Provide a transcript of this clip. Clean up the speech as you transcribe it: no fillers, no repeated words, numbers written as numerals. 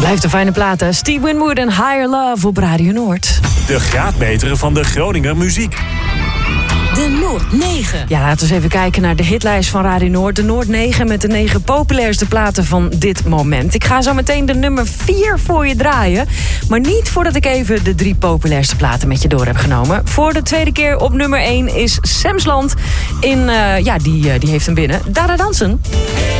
Blijft een fijne platen. Steve Winwood en Higher Love op Radio Noord. De graadmeter van de Groninger muziek. De Noord 9. Ja, laten we eens even kijken naar de hitlijst van Radio Noord. De Noord 9 met de 9 populairste platen van dit moment. Ik ga zo meteen de nummer 4 voor je draaien. Maar niet voordat ik even de 3 populairste platen met je door heb genomen. Voor de tweede keer op nummer 1 is Semsland. Die heeft hem binnen. Dada Dansen.